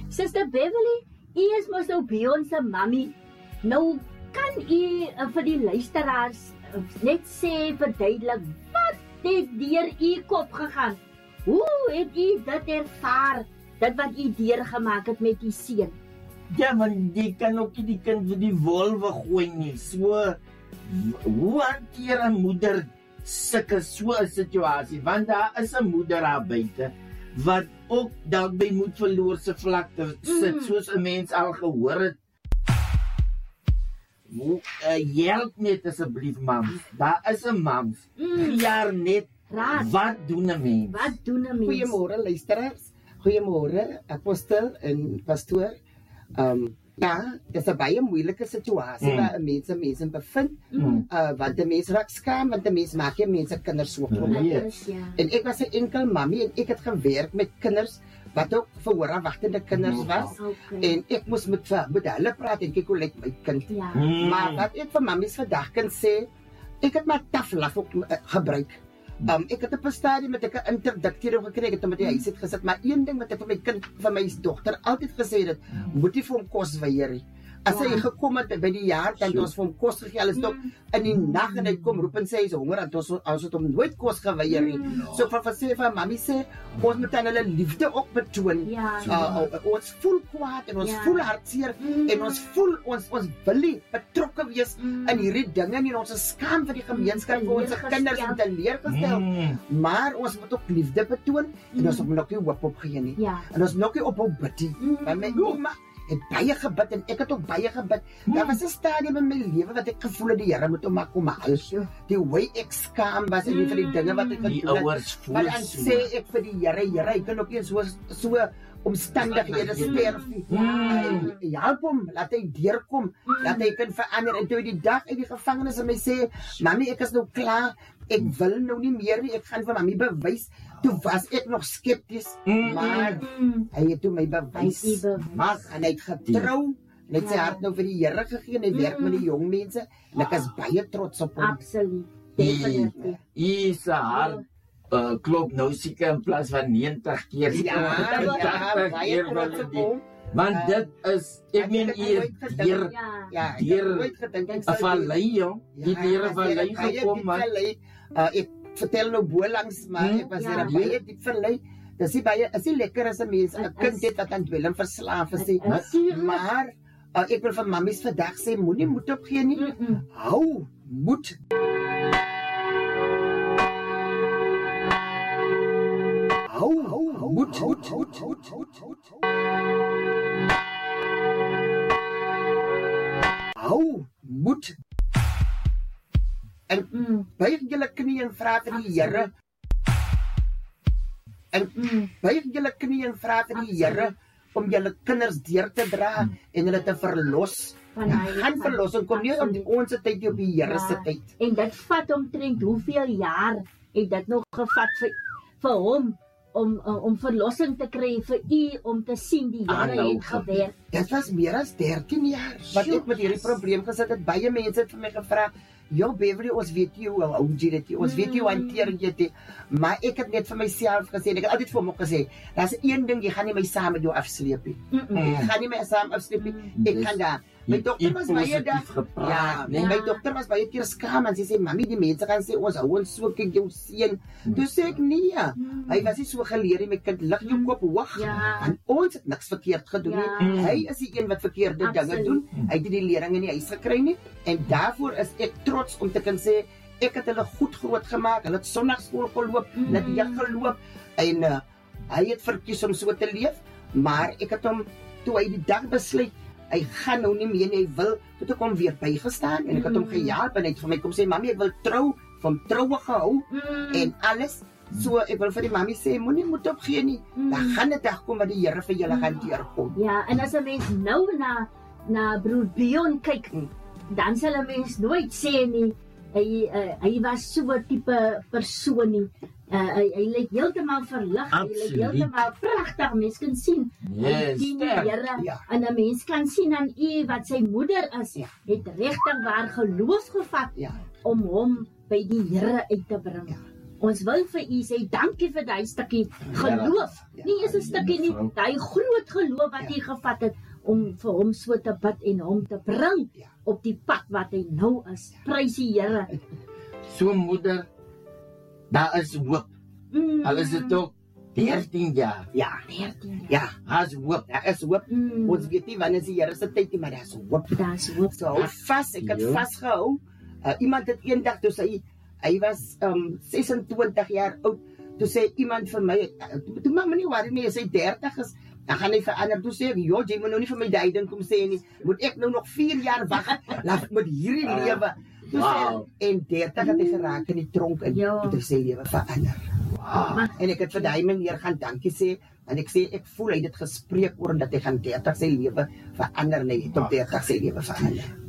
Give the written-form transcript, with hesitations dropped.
Sister Beverly, u is mos nou Beyond se mami. Nou kan u vir die luisteraars net sê, verduidelik, wat het deur u kop gegaan? Hoe het u dit ervaar, dit wat u deurgemaak het met die seun? Ja, want jy kan ook nie die kind vir die wolwe gooi nie. So, hoe hanteer 'n moeder sulke so 'n situasie? Want daar is 'n moeder daar buite wat ook dalk by moed verloor se vlakte sit, soos 'n mens al gehoor het. Help net asseblief, mams. Daar is 'n mams. Jaar net. Raad. Wat doen 'n mens? Wat doen 'n mens? Goeiemôre luisteraars. Goeiemôre apostel en pastoor. Ja, dit is 'n baie moeilike situasie waar 'n mense bevind. Want die mense raak skaam, want die mense maak jy mense kinders so groot. En ek was 'n enkel mami en ek het gewerk met kinders wat ook verhoorafwagtende kinders was. En ek moes met hulle praat en kyk hoe lyk my kind. Maar wat ek vir mammies vandag kan sê, ek het maar tough love ook gebruik. Ek het op 'n stadium met 'n interdikteur gekry, ek het hom met die huis het gesit, maar een ding wat ek vir my dogter altyd gesê het, moet jy vir hom kos weier nie. As hy gekom het by die jaar, dan het ons vir hom kos gegee, alles stop in die nag en hy kom roep en sê hy is honger, en ons het hom nooit kos geweier nie. So ek wil sê vir mami sê, ons moet aan hulle liefde ook betoon. Ons voel kwaad en ons voel hartseer en ons voel ons wil nie betrokke wees in hierdie dinge en ons is skaam vir die gemeenskap, vir ons kinders en teleurgestel. Maar ons moet ook liefde betoon en ons moet ook nie hoop opgee nie. En ons moet ook nie ophou bid nie. Want my ouma het baie gebid en ek het ook baie gebid. Daar was 'n stadium in my lewe wat ek gevoel het die Here moet hom maar kom haal. Die way ek skaam was en vir die dinge wat ek gedoen het. Maar dan sê ek vir die Here, ek kan ook nie so omstandighede sterf nie. Help hom, laat hy deurkom, laat hy kan verander. En toe die dag uit die gevangenis en my sê, mami, ek is nou klaar, ek wil nou nie meer nie, ek gaan vir mami bewys. Toe was ek nog skepties, maar hy het toe my bewys. En hy het getrou, en hy het sy hart nou vir die Here gegee, en hy werk met die jong mense, en ek is baie trots op hom. Absoluut, definitief. Hy se hart klop nou seker in plaas van 90 keer. Baie trots op hom. Want dit is, ek meen, hier deur 'n vallei, jong. Die deur 'n vallei gekom, man. Ek vertel nou bolangs, maar ek was hier baie diep verlei. Dis nie lekker as 'n mens 'n kind het wat aan dwelm verslaaf is. Maar ek wil vir mammies vandag sê, moenie moed opgee nie. Hou moed. Hou moed. Hou moed. En buig julle knie en vra vir die Here. En buig julle knie en vra vir die Here om julle kinders deur te dra en hulle te verlos. Gaan verlossing kom nie op ons tyd nie, op die Here se tyd. En dit vat omtrent hoeveel jaar het dit nog gevat vir hom om verlossing te kry, vir u om te sien die Here het gewerk. Dit was meer as 13 jaar wat ek met hierdie probleem gesit het. Baie mense het vir my gevra, "Jo Beverly, ons weet jy hoe hou jy dit, ons weet jy hoe hanteer jy dit." Maar ek het net vir myself gesê, ek het altyd vir hom gesê, daar's een ding, jy gaan nie my saam met jou afsleep nie. Ek gaan nie my saam afsleep nie. Ek gaan daar. My dogter was baie my dogter was baie keer skaam en sy sê, "Mami, die mense gaan sê ons hou ons so kyk jou seun." Toe sê ek, "Nee, hy was nie so geleer nie, my kind, lig jou kop hoog. Want ons het niks verkeerd gedoen nie. Hy is die een wat verkeerde dinge doen. Hy het die lering in die huis gekry nie. En daarvoor is ek trots om te kan sê, ek het hulle goed groot gemaak. Hulle het sondagskool geloop, hulle het jag geloop en hy het verkies om so te leef, maar ek het hom toe hy die dag besluit hy gaan nou nie meer nie, hy wil, toe ek hom weer bygestaan en ek het hom gehelp en hy het vir my kom sê, "Mami, ek wil trou, van troue gehou en alles." So ek wil vir die mami sê, moenie moed opgee nie. Daar gaan 'n dag kom wat die Here vir julle gaan deurkom. Ja, en as 'n mens nou na broer Beyond kyk, dan sal 'n mens nooit sê nie, hy was so 'n tipe persoon nie. Hy lyk heeltemal verlig, hy lyk heeltemal pragtig, mens kan sien. Die Here, en 'n mens kan sien aan u wat sy moeder is, het regtig waar geloof gevat om hom by die Here uit te bring. Ons wil vir u sê dankie vir daai stukkie geloof. Ja. Nie eens 'n stukkie nie, daai groot geloof wat u gevat het om vir hom so te bid en hom te bring Ja. op die pad wat hy nou is. Prys die Here. So moeder, daar is hoop. Al is dit ook 13 jaar. Ja, 13 jaar. ja, Daar's hoop. daar is hoop. Ons weet nie wanneer is die Here se tyd nie, maar daar is hoop. Daar's hoop. So hou vas, ek het Ja. vasgehou. Iemand het eendag toe hy was 26 jaar oud. Toe sê iemand vir my, toe maak my nie worry nie, as hy 30 is, dan gaan hy verander. Toe sê ek, "Jo, jy moet nou nie vir my daai ding kom sê nie. Moet ek nou nog 4 jaar wag laat met hierdie lewe." Toe sê Wow. en 30 het hy geraak in die tronk en Ja. toe sê lewe verander. En ek het vir daai meneer gaan dankie sê en ek sê ek voel hy het dit gespreek oor dat hy gaan 30 sy lewe verander, nee, tot 30 sy lewe verander.